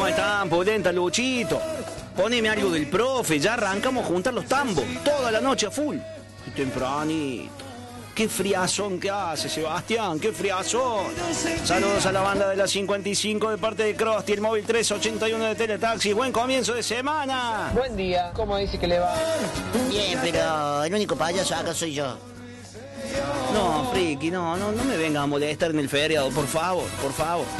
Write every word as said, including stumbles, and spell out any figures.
¿Cómo están, Polenta, Luchito? Poneme algo del profe, ya arrancamos a juntar los tambos. Toda la noche a full. Y tempranito. Qué friazón que hace, Sebastián, qué friazón. Saludos a la banda de la cincuenta y cinco de parte de Krusty, el móvil tres ochenta y uno de Teletaxi. Buen comienzo de semana. Buen día, ¿cómo dice que le va? Bien, pero el único payaso acá soy yo. No, Friki, no, no, no me vengas a molestar en el feriado, por favor, por favor.